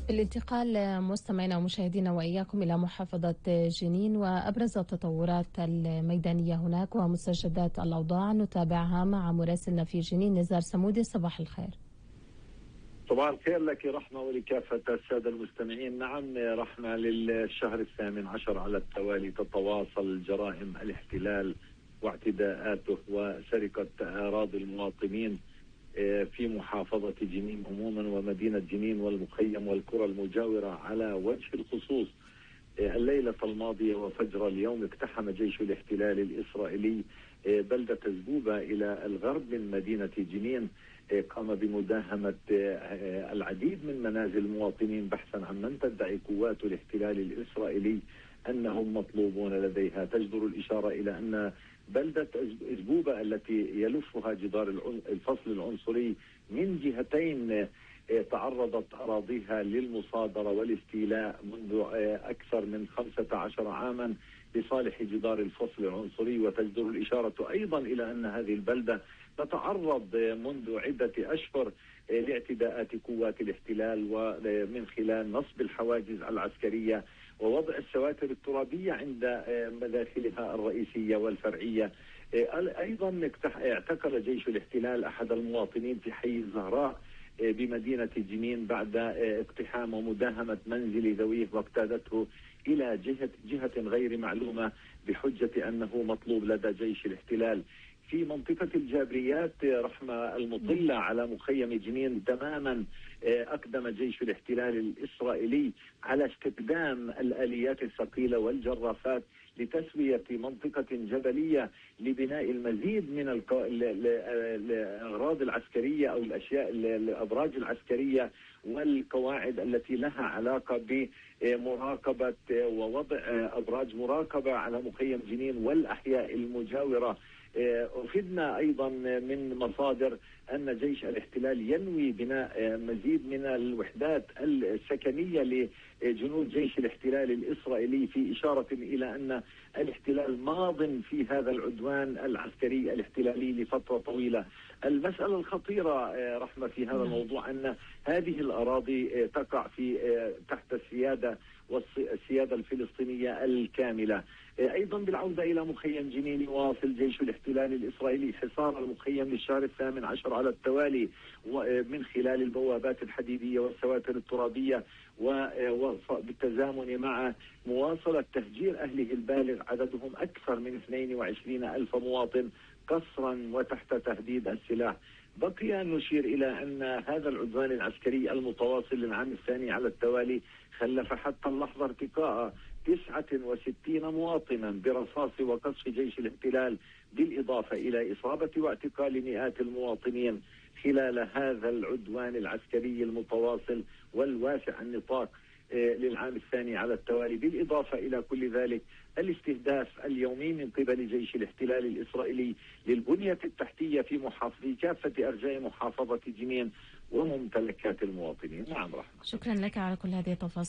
بالانتقال مستمعينا ومشاهدينا وإياكم إلى محافظة جنين وأبرز التطورات الميدانية هناك ومستجدات الأوضاع نتابعها مع مراسلنا في جنين نزار سمودي. صباح الخير. صباح الخير لك رحمة ولكافة السادة المستمعين. نعم رحمة، للشهر الثامن عشر على التوالي تتواصل جرائم الاحتلال واعتداءاته وسرقة أراضي المواطنين في محافظة جنين عموما ومدينة جنين والمخيم والقرى المجاورة على وجه الخصوص. الليلة الماضية وفجر اليوم اقتحم جيش الاحتلال الإسرائيلي بلدة زبوبة إلى الغرب من مدينة جنين. قام بمداهمة العديد من منازل المواطنين بحثا عن من تدعي قوات الاحتلال الإسرائيلي أنهم مطلوبون لديها. تجدر الإشارة إلى أن بلدة زبوبة التي يلفها جدار الفصل العنصري من جهتين تعرضت أراضيها للمصادرة والاستيلاء منذ أكثر من 15 عاما لصالح جدار الفصل العنصري. وتجدر الإشارة أيضا إلى أن هذه البلدة تتعرض منذ عدة أشهر لاعتداءات قوات الاحتلال ومن خلال نصب الحواجز العسكرية ووضع السواتر الترابية عند مداخلها الرئيسية والفرعية. أيضا اعتقل جيش الاحتلال أحد المواطنين في حي الزهراء بمدينة جنين بعد اقتحام ومداهمة منزل ذويه واقتادته إلى جهة غير معلومة بحجة أنه مطلوب لدى جيش الاحتلال. في منطقة الجابريات رحمة المطلة على مخيم جنين تماما أقدم جيش الاحتلال الإسرائيلي على استخدام الآليات الثقيلة والجرافات لتسوية منطقة جبلية لبناء المزيد من الأغراض العسكرية أو الأبراج العسكرية والقواعد التي لها علاقة بمراقبة ووضع أبراج مراقبة على مخيم جنين والأحياء المجاورة. أفدنا أيضا من مصادر أن جيش الاحتلال ينوي بناء مزيد من الوحدات السكنية لجنود جيش الاحتلال الإسرائيلي، في إشارة إلى أن الاحتلال ماض في هذا العدوان العسكري الاحتلالي لفترة طويلة. المسألة الخطيرة رحمة في هذا الموضوع أن هذه الأراضي تقع في تحت السيادة والسيادة الفلسطينية الكاملة. أيضا بالعودة إلى مخيم جنين يواصل جيش الاحتلال الإسرائيلي حصار المخيم للشهر الثامن عشر على التوالي من خلال البوابات الحديدية والسواتر الترابية وبالتزامن مع مواصلة تهجير أهله البالغ عددهم أكثر من 22 ألف مواطن قسرا وتحت تهديد السلاح. بقي أن نشير إلى أن هذا العدوان العسكري المتواصل للعام الثاني على التوالي خلف حتى اللحظة ارتقاء 69 مواطنا برصاص وقصف جيش الاحتلال، بالإضافة إلى إصابة واعتقال مئات المواطنين خلال هذا العدوان العسكري المتواصل والواسع النطاق للعام الثاني على التوالي. بالإضافة إلى كل ذلك الاستهداف اليومي من قبل جيش الاحتلال الإسرائيلي للبنية التحتية في كافة أرجاء محافظة جنين وممتلكات المواطنين. نعم رحمة. شكرا لك على كل هذه التفاصيل.